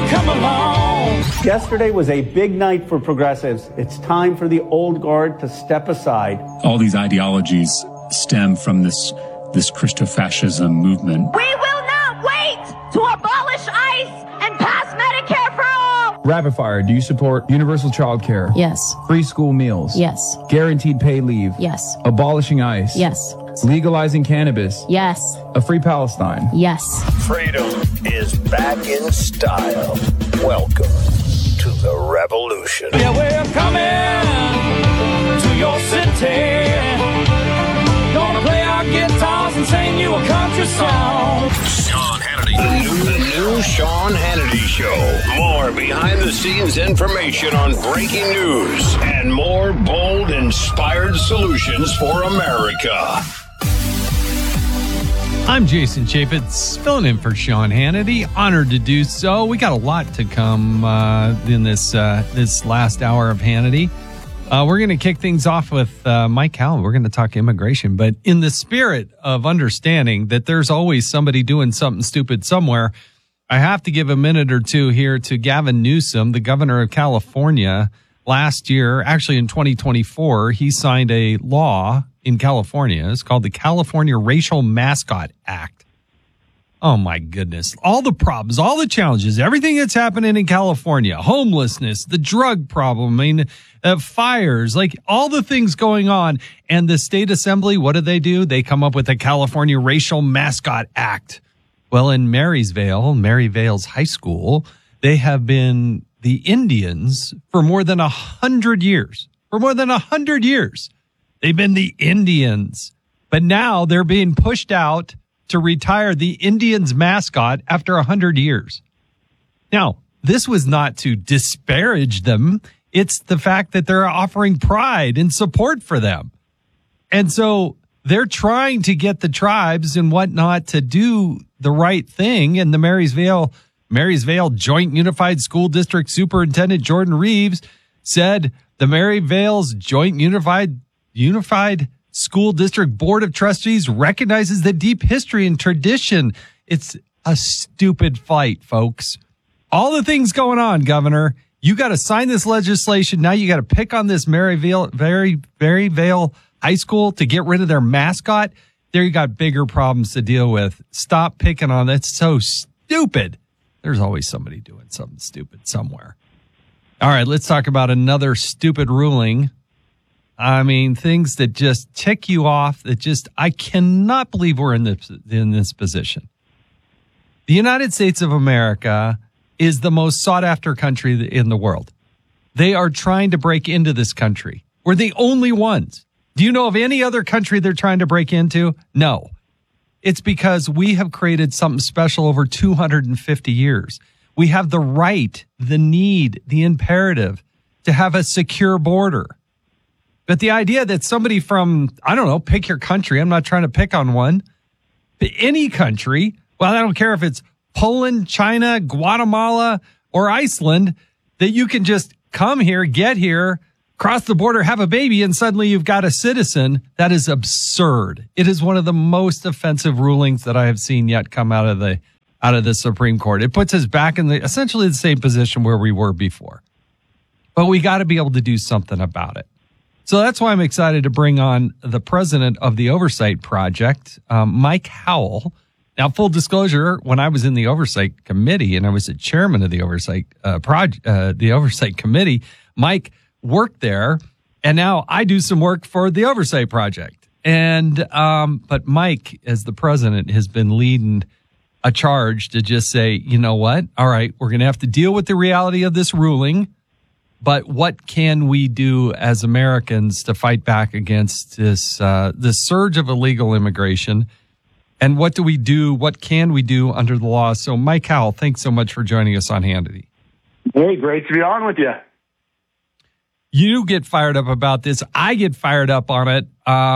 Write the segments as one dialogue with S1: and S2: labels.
S1: come along.
S2: Yesterday was a big night for progressives. It's time for the old guard to step aside.
S3: All these ideologies stem from this Christofascism movement.
S4: We will not wait to abolish ICE and pass Medicare for all.
S5: Rapid fire, do you support universal child care?
S6: Yes.
S5: Free school meals?
S6: Yes.
S5: Guaranteed pay leave?
S6: Yes.
S5: Abolishing ICE?
S6: Yes.
S5: Legalizing cannabis?
S6: Yes.
S5: A free Palestine?
S6: Yes.
S7: Freedom is back in style. Welcome to the revolution.
S1: Yeah, we're coming to your city. Gonna play our guitars and sing you a country song.
S7: Sean Hannity. The new Sean Hannity Show. More behind-the-scenes information on breaking news and more bold, inspired solutions for America.
S8: I'm Jason Chaffetz, filling in for Sean Hannity. Honored to do so. We got a lot to come in this last hour of Hannity. We're going to kick things off with Mike Howell. We're going to talk immigration, but in the spirit of understanding that there's always somebody doing something stupid somewhere, I have to give a minute or two here to Gavin Newsom, the governor of California. Last year, actually in 2024, he signed a law in California. It's called the California Racial Mascot Act. Oh, my goodness. All the problems, all the challenges, everything that's happening in California, homelessness, the drug problem, fires, like all the things going on. And the state assembly, what do? They come up with the California Racial Mascot Act. Well, in Maryvale's high school, they have been the Indians for more than 100 years. For more than 100 years. They've been the Indians. But now they're being pushed out to retire the Indians mascot after 100 years. Now, this was not to disparage them. It's the fact that they're offering pride and support for them. And so they're trying to get the tribes and whatnot to do the right thing. And the Marysvale Joint Unified School District Superintendent Jordan Reeves said the Maryvale's Joint Unified School District Board of Trustees recognizes the deep history and tradition. It's a stupid fight, folks. All the things going on, Governor. You got to sign this legislation. Now you got to pick on this Maryvale High School to get rid of their mascot. There you got bigger problems to deal with. Stop picking on it. It's so stupid. There's always somebody doing something stupid somewhere. All right, let's talk about another stupid ruling. I mean, things that just tick you off, I cannot believe we're in this position. The United States of America is the most sought after country in the world. They are trying to break into this country. We're the only ones. Do you know of any other country they're trying to break into? No. It's because we have created something special over 250 years. We have the right, the need, the imperative to have a secure border. But the idea that somebody from, I don't know, pick your country. I'm not trying to pick on one. But any country, well, I don't care if it's Poland, China, Guatemala, or Iceland, that you can just come here, get here, cross the border, have a baby, and suddenly you've got a citizen. That is absurd. It is one of the most offensive rulings that I have seen yet come out of the Supreme Court. It puts us back in essentially the same position where we were before. But we got to be able to do something about it. So that's why I'm excited to bring on the president of the Oversight Project, Mike Howell. Now, full disclosure, when I was in the Oversight Committee and I was the chairman of the Oversight Committee, Mike worked there, and now I do some work for the Oversight Project. But Mike, as the president, has been leading a charge to just say, you know what? All right, we're going to have to deal with the reality of this ruling. But what can we do as Americans to fight back against this surge of illegal immigration? And what do we do? What can we do under the law? So, Mike Howell, thanks so much for joining us on Hannity.
S9: Hey, great to be on with you.
S8: You get fired up about this. I get fired up on it.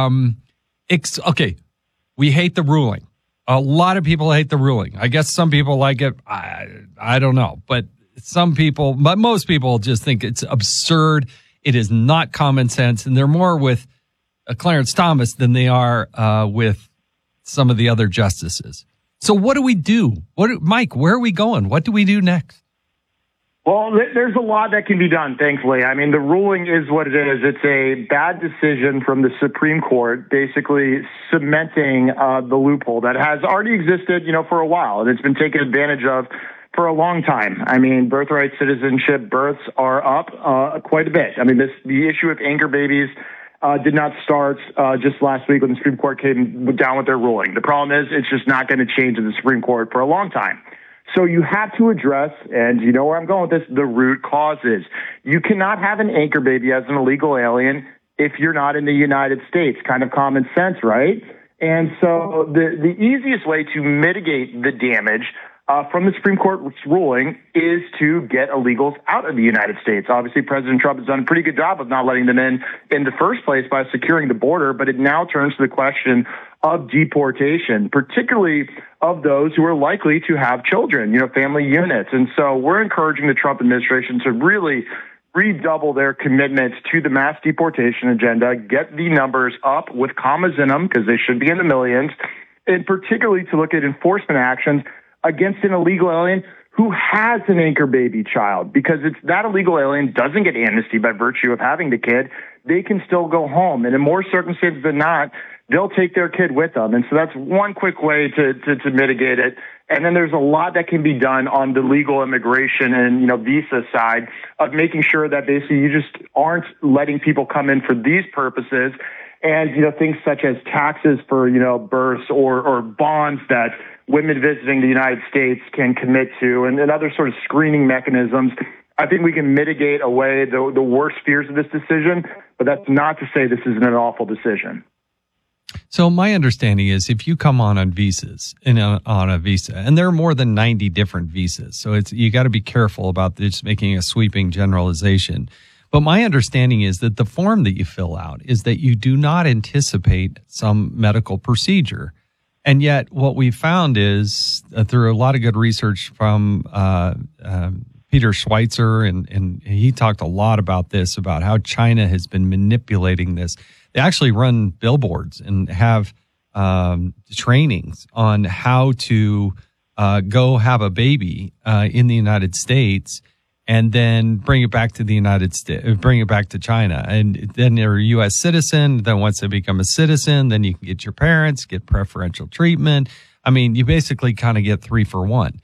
S8: Okay, we hate the ruling. A lot of people hate the ruling. I guess some people like it. I don't know, but most people just think it's absurd. It is not common sense, and they're more with Clarence Thomas than they are with some of the other justices. So what do we do? Mike, where are we going? What do we do next?
S9: Well, there's a lot that can be done, thankfully. I mean, the ruling is what it is. It's a bad decision from the Supreme Court, basically cementing the loophole that has already existed, for a while, and it's been taken advantage of for a long time. I mean, birthright citizenship births are up quite a bit. I mean, the issue of anchor babies did not start just last week when the Supreme Court came down with their ruling. The problem is it's just not going to change in the Supreme Court for a long time. So you have to address, and you know where I'm going with this, the root causes. You cannot have an anchor baby as an illegal alien if you're not in the United States. Kind of common sense, right? And so the easiest way to mitigate the damage from the Supreme Court's ruling is to get illegals out of the United States. Obviously, President Trump has done a pretty good job of not letting them in the first place by securing the border, but it now turns to the question of deportation, particularly of those who are likely to have children, family units. And so we're encouraging the Trump administration to really redouble their commitment to the mass deportation agenda, get the numbers up with commas in them because they should be in the millions, and particularly to look at enforcement actions against an illegal alien who has an anchor baby child, because it's that illegal alien doesn't get amnesty by virtue of having the kid. They can still go home. And in more circumstances than not, they'll take their kid with them. And so that's one quick way to mitigate it. And then there's a lot that can be done on the legal immigration and, visa side of making sure that basically you just aren't letting people come in for these purposes. And, things such as taxes for, births or bonds that women visiting the United States can commit to, and other sort of screening mechanisms. I think we can mitigate away the worst fears of this decision, but that's not to say this isn't an awful decision.
S8: So my understanding is if you come on visas on a visa, and there are more than 90 different visas, so you got to be careful about just making a sweeping generalization. But my understanding is that the form that you fill out is that you do not anticipate some medical procedure. And yet what we found is through a lot of good research from Peter Schweitzer, and he talked a lot about this, about how China has been manipulating this. They actually run billboards and have trainings on how to go have a baby in the United States and then bring it back to the United States, bring it back to China. And then they're a U.S. citizen. Then once they become a citizen, then you can get your parents, get preferential treatment. I mean, you basically kind of get 3 for 1.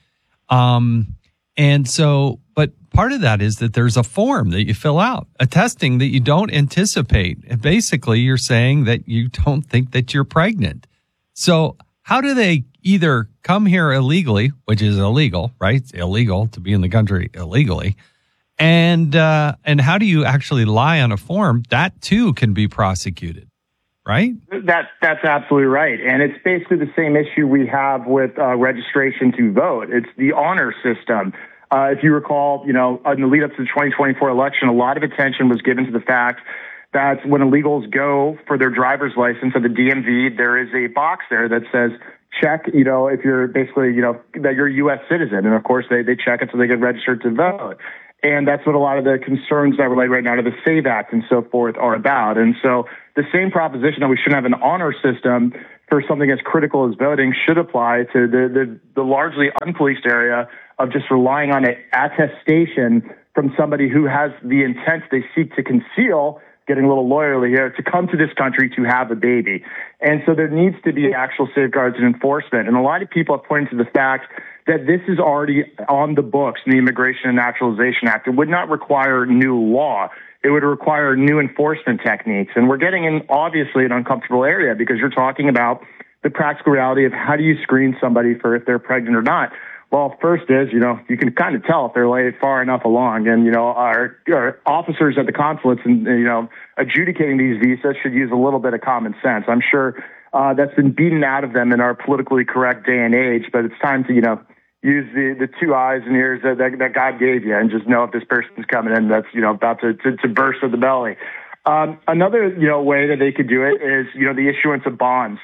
S8: And so, but part of that is that there's a form that you fill out, a testing that you don't anticipate. And basically, you're saying that you don't think that you're pregnant. So how do they either come here illegally, which is illegal, right? It's illegal to be in the country illegally. And how do you actually lie on a form? That too can be prosecuted, right?
S9: That's absolutely right. And it's basically the same issue we have with registration to vote. It's the honor system. If you recall, in the lead up to the 2024 election, a lot of attention was given to the fact that when illegals go for their driver's license at the DMV, there is a box there that says, check, if you're basically, that you're a U.S. citizen. And of course, they check it so they get registered to vote. And that's what a lot of the concerns that relate right now to the SAVE Act and so forth are about. And so the same proposition that we shouldn't have an honor system for something as critical as voting should apply to the largely unpoliced area of just relying on an attestation from somebody who has the intent they seek to conceal, getting a little lawyerly here, to come to this country to have a baby. And so there needs to be actual safeguards and enforcement. And a lot of people have pointed to the fact that this is already on the books in the Immigration and Naturalization Act. It would not require new law. It would require new enforcement techniques. And we're getting in, obviously, an uncomfortable area because you're talking about the practical reality of how do you screen somebody for if they're pregnant or not. Well, first is, you can kind of tell if they're laid far enough along. And, our officers at the consulates and, adjudicating these visas should use a little bit of common sense. I'm sure that's been beaten out of them in our politically correct day and age, but it's time to, use the 2 eyes and ears that God gave you and just know if this person's coming in that's, about to burst at the belly. Another, way that they could do it is, the issuance of bonds,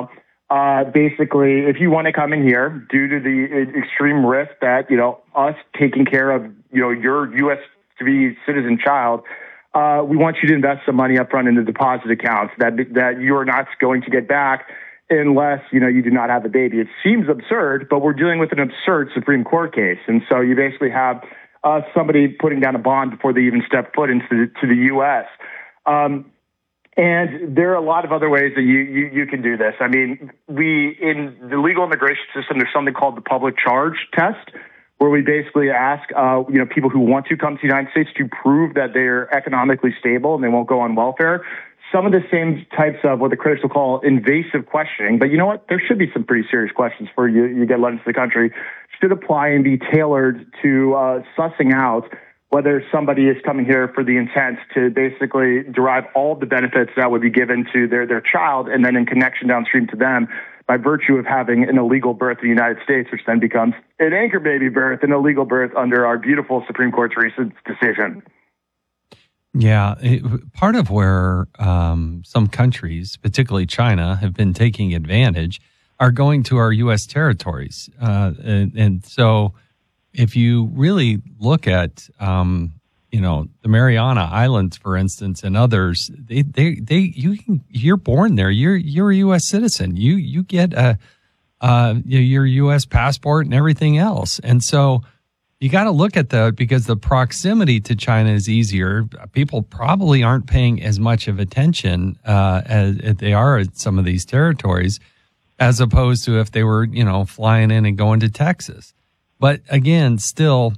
S9: basically, if you want to come in here due to the extreme risk that, us taking care of, your U.S. to be citizen child, we want you to invest some money up front in the deposit accounts that you're not going to get back unless, you do not have a baby. It seems absurd, but we're dealing with an absurd Supreme Court case. And so you basically have somebody putting down a bond before they even step foot into the U.S. And there are a lot of other ways that you can do this. I mean, in the legal immigration system, there's something called the public charge test, where we basically ask, people who want to come to the United States to prove that they're economically stable and they won't go on welfare. Some of the same types of what the critics will call invasive questioning, but you know what? There should be some pretty serious questions for you get let into the country, should apply and be tailored to sussing out whether somebody is coming here for the intent to basically derive all the benefits that would be given to their child, and then in connection downstream to them by virtue of having an illegal birth in the United States, which then becomes an anchor baby birth, an illegal birth under our beautiful Supreme Court's recent decision.
S8: Yeah, part of where some countries, particularly China, have been taking advantage are going to our U.S. territories. And so if you really look at, the Mariana Islands, for instance, and others, you're born there. You're a U.S. citizen. You get your U.S. passport and everything else. And so you got to look at that because the proximity to China is easier. People probably aren't paying as much of attention as they are at some of these territories, as opposed to if they were, flying in and going to Texas. But again, still,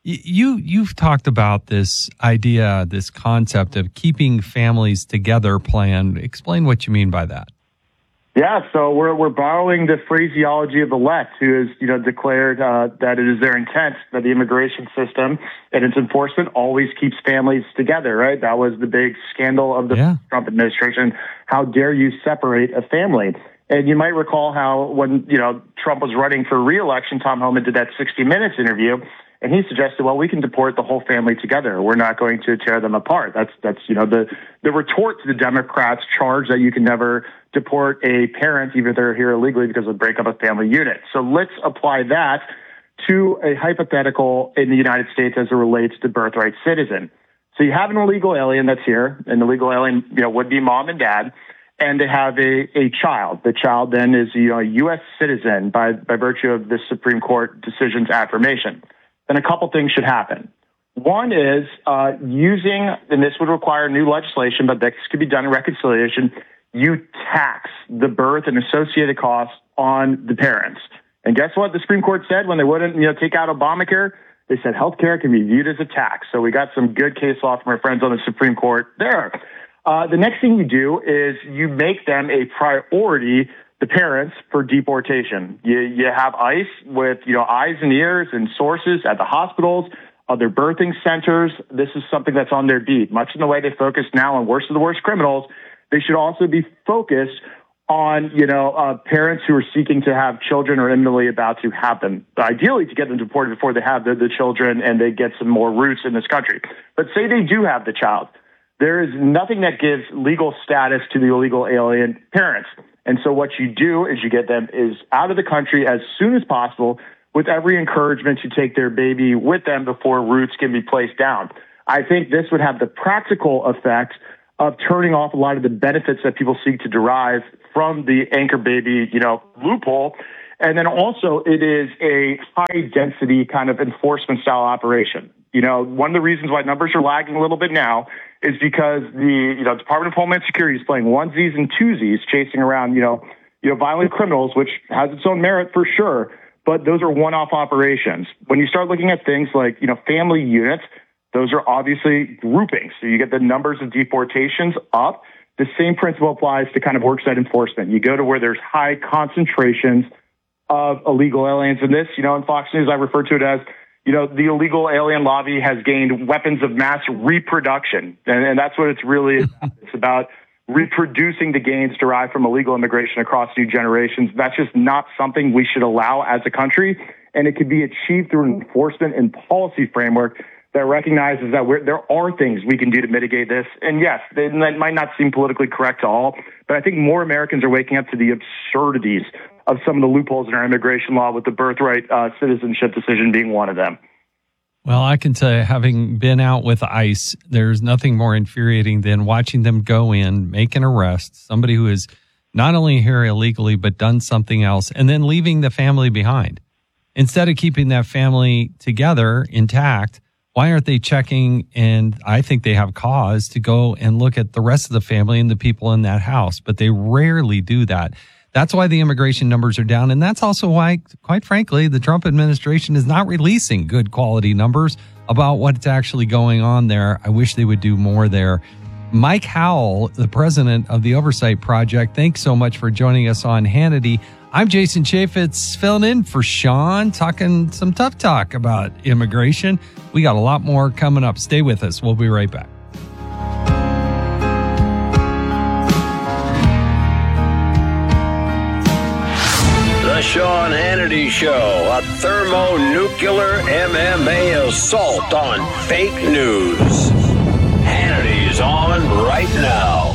S8: you've talked about this idea, this concept of keeping families together plan. Explain what you mean by that.
S9: Yeah, so we're borrowing the phraseology of the left, who has declared that it is their intent that the immigration system and its enforcement always keeps families together. Right? That was the big scandal of the Trump administration. How dare you separate a family? And you might recall how when Trump was running for re-election, Tom Homan did that 60 Minutes interview, and he suggested, well, we can deport the whole family together. We're not going to tear them apart. That's the retort to the Democrats' charge that you can never deport a parent, even if they're here illegally, because it would break up a family unit. So let's apply that to a hypothetical in the United States as it relates to birthright citizen. So you have an illegal alien that's here, and the illegal alien would be mom and dad, and they have a child. The child then is a U.S. citizen by virtue of the Supreme Court decision's affirmation. Then a couple things should happen. One is using, and this would require new legislation, but this could be done in reconciliation, you tax the birth and associated costs on the parents. And guess what the Supreme Court said when they wouldn't take out Obamacare? They said healthcare can be viewed as a tax. So we got some good case law from our friends on the Supreme Court there. The next thing you do is you make them a priority, the parents, for deportation. You have ICE with eyes and ears and sources at the hospitals, other birthing centers. This is something that's on their beat. Much in the way they focus now on worst of the worst criminals, they should also be focused on parents who are seeking to have children or imminently about to have them. Ideally, to get them deported before they have the children and they get some more roots in this country. But say they do have the child. There is nothing that gives legal status to the illegal alien parents. And so what you do is you get them out of the country as soon as possible with every encouragement to take their baby with them before roots can be placed down. I think this would have the practical effect of turning off a lot of the benefits that people seek to derive from the anchor baby, loophole. And then also it is a high density kind of enforcement style operation. One of the reasons why numbers are lagging a little bit now is because the Department of Homeland Security is playing onesies and twosies, chasing around violent criminals, which has its own merit for sure. But those are one-off operations. When you start looking at things like family units, those are obviously groupings. So you get the numbers of deportations up. The same principle applies to kind of worksite enforcement. You go to where there's high concentrations of illegal aliens. And this, in Fox News, I refer to it as the illegal alien lobby has gained weapons of mass reproduction. And that's what it's really about. It's about reproducing the gains derived from illegal immigration across new generations. That's just not something we should allow as a country. And it could be achieved through an enforcement and policy framework that recognizes that there are things we can do to mitigate this. And yes, that might not seem politically correct to all, but I think more Americans are waking up to the absurdities of some of the loopholes in our immigration law, with the birthright citizenship decision being one of them.
S8: Well, I can tell you, having been out with ICE, there's nothing more infuriating than watching them go in, make an arrest, somebody who is not only here illegally, but done something else, and then leaving the family behind. Instead of keeping that family together, intact, why aren't they checking? And I think they have cause to go and look at the rest of the family and the people in that house, but they rarely do that. That's why the immigration numbers are down. And that's also why, quite frankly, the Trump administration is not releasing good quality numbers about what's actually going on there. I wish they would do more there. Mike Howell, the president of the Oversight Project, thanks so much for joining us on Hannity. I'm Jason Chaffetz, filling in for Sean, talking some tough talk about immigration. We got a lot more coming up. Stay with us. We'll be right back.
S7: The Sean Hannity Show, a thermonuclear MMA assault on fake news. Hannity's on right now.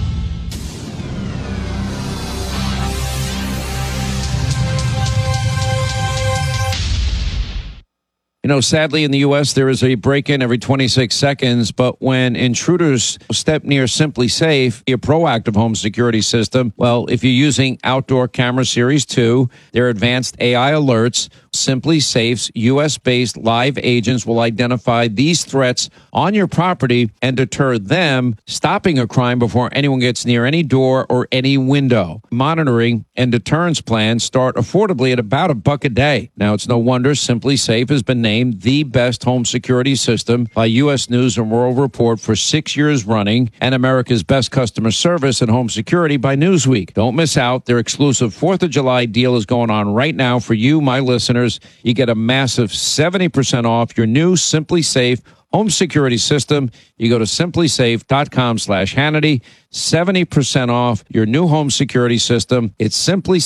S6: You know, sadly, in the U.S., there is a break-in every 26 seconds, but when intruders step near Simply Safe, a proactive home security system, well, if you're using Outdoor Camera Series 2, their advanced AI alerts, Simply Safe's U.S.-based live agents will identify these threats on your property and deter them, stopping a crime before anyone gets near any door or any window. Monitoring and deterrence plans start affordably at about $1 a day. Now, it's no wonder Simply Safe has been named the best home security system by U.S. News and World Report for 6 years running, and America's best customer service and home security by Newsweek. Don't miss out. Their exclusive 4th of July deal is going on right now for you, my listeners. You get a massive 70% off your new Simply Safe home security system. You go to simplysafe.com/Hannity, 70% off your new home security system. It's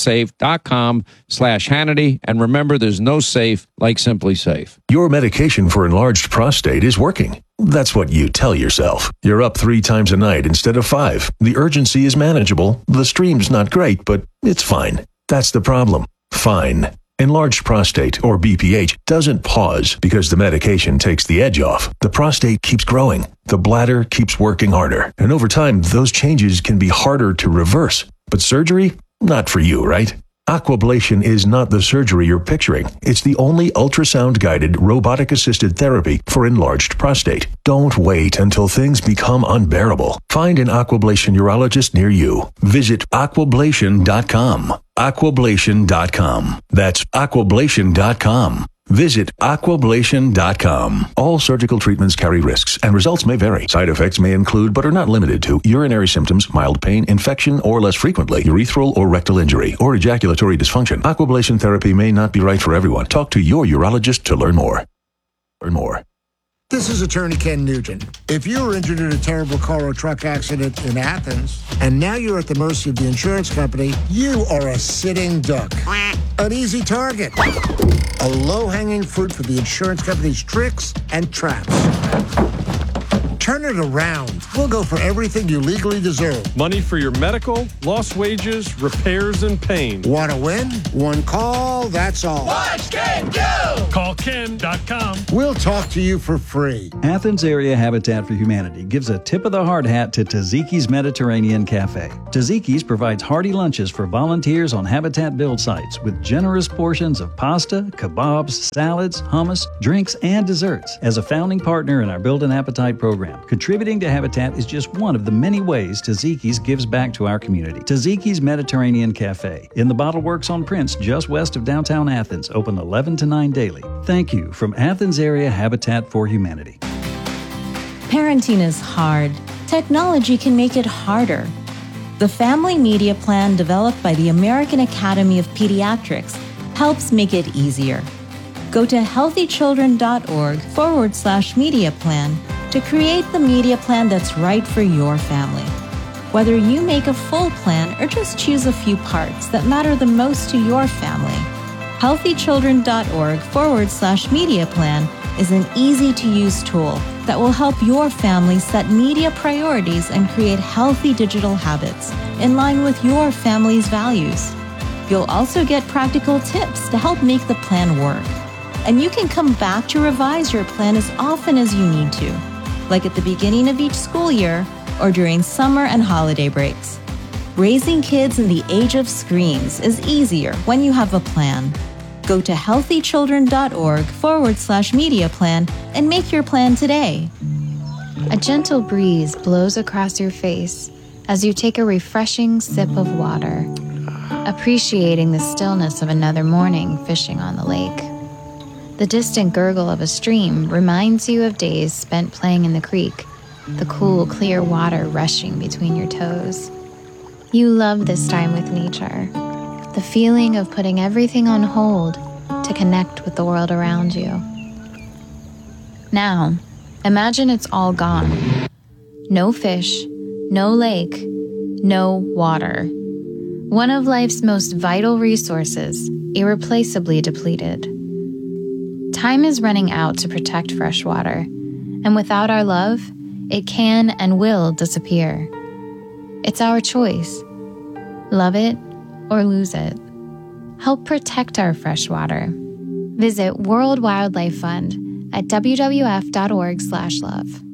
S6: simplysafe.com/Hannity. And remember, there's no safe like Simply Safe.
S10: Your medication for enlarged prostate is working. That's what you tell yourself. You're up 3 times a night instead of 5. The urgency is manageable. The stream's not great, but it's fine. That's the problem. Fine. Enlarged prostate, or BPH, doesn't pause because the medication takes the edge off. The prostate keeps growing. The bladder keeps working harder. And over time, those changes can be harder to reverse. But surgery? Not for you, right? Aquablation is not the surgery you're picturing. It's the only ultrasound-guided, robotic-assisted therapy for enlarged prostate. Don't wait until things become unbearable. Find an Aquablation urologist near you. Visit aquablation.com. Aquablation.com. That's aquablation.com. Visit aquablation.com. All surgical treatments carry risks, and results may vary. Side effects may include, but are not limited to, urinary symptoms, mild pain, infection, or less frequently, urethral or rectal injury, or ejaculatory dysfunction. Aquablation therapy may not be right for everyone. Talk to your urologist to learn more.
S11: This is Attorney Ken Nugent. If you were injured in a terrible car or truck accident in Athens, and now you're at the mercy of the insurance company, you are a sitting duck. An easy target. A low-hanging fruit for the insurance company's tricks and traps. Turn it around. We'll go for everything you legally deserve.
S12: Money for your medical, lost wages, repairs, and pain.
S11: Want to win? One call, that's all.
S1: Watch Ken go! Call Ken.com.
S11: We'll talk to you for free.
S13: Athens Area Habitat for Humanity gives a tip of the hard hat to Taziki's Mediterranean Cafe. Taziki's provides hearty lunches for volunteers on Habitat build sites with generous portions of pasta, kebabs, salads, hummus, drinks, and desserts. As a founding partner in our Build an Appetite program, contributing to Habitat is just one of the many ways Taziki's gives back to our community. Taziki's Mediterranean Cafe in the Bottle Works on Prince, just west of downtown Athens, open 11 to 9 daily. Thank you from Athens Area Habitat for Humanity.
S14: Parenting is hard. Technology can make it harder. The Family Media Plan developed by the American Academy of Pediatrics helps make it easier. Go to healthychildren.org/media plan to create the media plan that's right for your family. Whether you make a full plan or just choose a few parts that matter the most to your family, healthychildren.org/media plan is an easy-to-use tool that will help your family set media priorities and create healthy digital habits in line with your family's values. You'll also get practical tips to help make the plan work. And you can come back to revise your plan as often as you need to, like at the beginning of each school year or during summer and holiday breaks. Raising kids in the age of screens is easier when you have a plan. Go to healthychildren.org/media plan and make your plan today.
S15: A gentle breeze blows across your face as you take a refreshing sip of water, appreciating the stillness of another morning fishing on the lake. The distant gurgle of a stream reminds you of days spent playing in the creek, the cool, clear water rushing between your toes. You love this time with nature, the feeling of putting everything on hold to connect with the world around you. Now, imagine it's all gone. No fish, no lake, no water. One of life's most vital resources, irreplaceably depleted. Time is running out to protect fresh water, and without our love, it can and will disappear. It's our choice. Love it or lose it. Help protect our fresh water. Visit World Wildlife Fund at wwf.org/love.